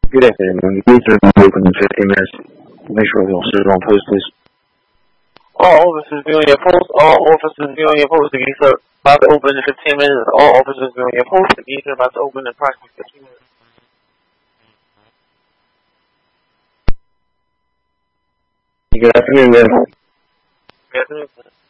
Good afternoon. The gates will be open in 15 minutes. Make sure the officers are on post, please. All officers be on your post. All officers be on your post. The gates are about to open in 15 minutes. All officers be on your post. The gates are about to open in approximately 15 minutes. Good afternoon, man. Good afternoon.